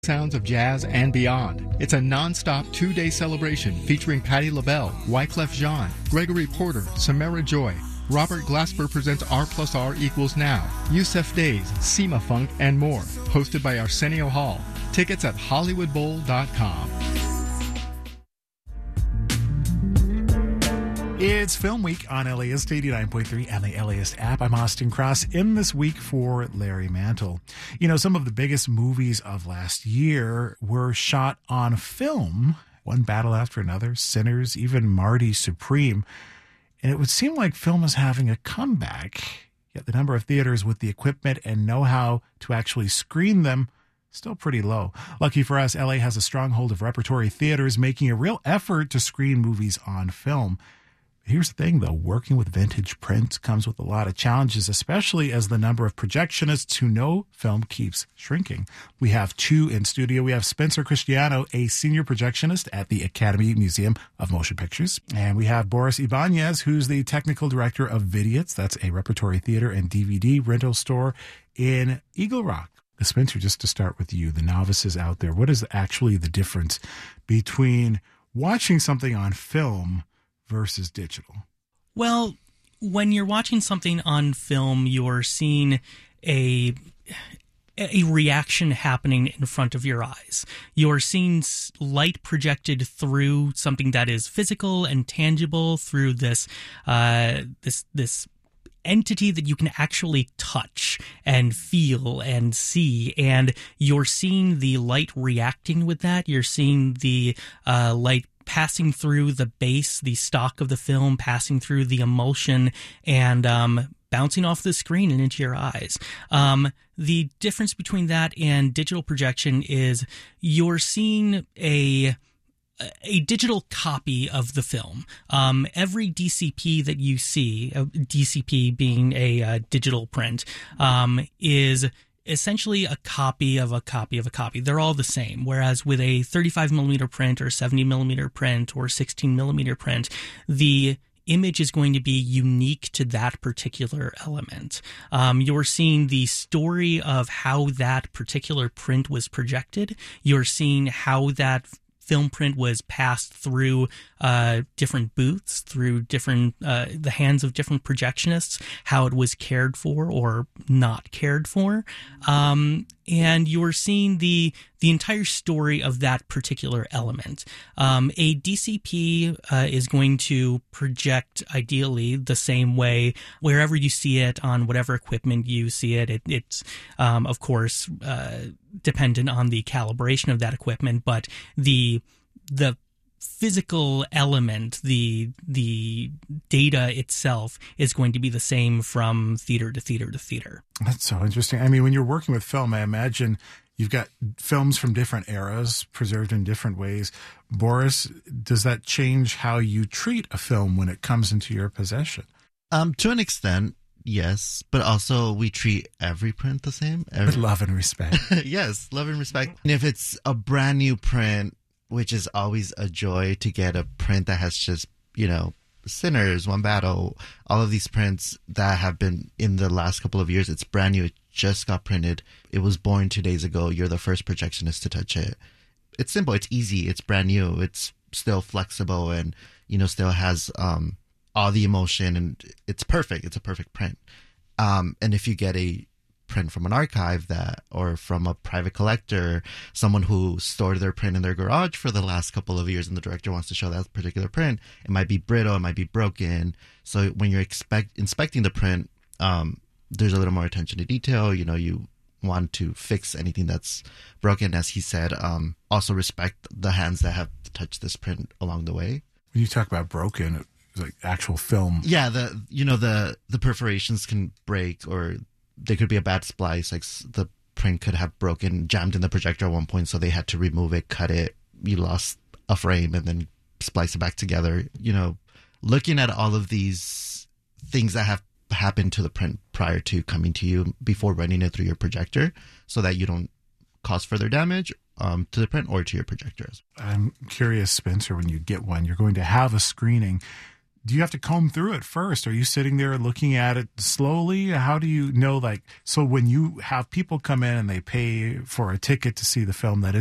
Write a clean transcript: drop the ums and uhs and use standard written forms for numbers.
Sounds of jazz and beyond. It's a non-stop 2-day celebration featuring Patti LaBelle, Wyclef Jean, Gregory Porter, Samara Joy. Robert Glasper presents R+R=Now, Yusef Days, Seema Funk, and more. Hosted by Arsenio Hall. Tickets at HollywoodBowl.com. It's Film Week on LAist 89.3 and the LAist app. I'm Austin Cross in this week for Larry Mantle. You know, some of the biggest movies of last year were shot on film. One battle after another, Sinners, even Marty Supreme. And it would seem like film is having a comeback. Yet the number of theaters with the equipment and know-how to actually screen them still pretty low. Lucky for us, LA has a stronghold of repertory theaters making a real effort to screen movies on film. Here's the thing, though. Working with vintage print comes with a lot of challenges, especially as the number of projectionists who know film keeps shrinking. We have two in studio. We have Spencer Cristiano, a senior projectionist at the Academy Museum of Motion Pictures. And we have Boris Ibanez, who's the technical director of Vidiotz. That's a repertory theater and DVD rental store in Eagle Rock. Spencer, just to start with you, the novices out there, what is actually the difference between watching something on film versus digital? Well, when you're watching something on film, you're seeing a reaction happening in front of your eyes. You're seeing light projected through something that is physical and tangible, through this entity that you can actually touch and feel and see, and you're seeing the light reacting with that. You're seeing the light passing through the base, the stock of the film, passing through the emulsion, and bouncing off the screen and into your eyes. The difference between that and digital projection is you're seeing a digital copy of the film. Every DCP that you see, DCP being a digital print, is essentially a copy of a copy of a copy. They're all the same. Whereas with a 35 millimeter print or 70 millimeter print or 16 millimeter print, the image is going to be unique to that particular element. You're seeing the story of how that particular print was projected. You're seeing how that film print was passed through different booths, through different the hands of different projectionists, how it was cared for or not cared for, and you're seeing the entire story of that particular element. A DCP is going to project ideally the same way wherever you see it, on whatever equipment you see it. It's of course dependent on the calibration of that equipment, but the physical element, the data itself is going to be the same from theater to theater to theater. That's so interesting. I mean, when you're working with film, I imagine you've got films from different eras preserved in different ways. Boris, does that change how you treat a film when it comes into your possession? To an extent, yes, but also we treat every print the same. With love and respect. Yes, love and respect. And if it's a brand new print, which is always a joy to get a print that has just, Sinners, One Battle, all of these prints that have been in the last couple of years, it's brand new. It just got printed. It was born 2 days ago. You're the first projectionist to touch it. It's simple. It's easy. It's brand new. It's still flexible and, still has all the emotion, and it's perfect. It's a perfect print. And if you get a print from an archive or from a private collector, someone who stored their print in their garage for the last couple of years, and the director wants to show that particular print, it might be brittle, it might be broken. So when you're inspecting the print, there's a little more attention to detail. You want to fix anything that's broken, as he said. Also respect the hands that have touched this print along the way. When you talk about broken, it's like actual film. Yeah, the perforations can break, or there could be a bad splice. Like the print could have broken, jammed in the projector at one point, so they had to remove it, cut it. You lost a frame and then splice it back together. Looking at all of these things that have happened to the print prior to coming to you before running it through your projector, so that you don't cause further damage to the print or to your projectors. I'm curious, Spencer, when you get one, you're going to have a screening. do you have to comb through it first? Are you sitting there looking at it slowly? How do you know, like, so when you have people come in and they pay for a ticket to see the film that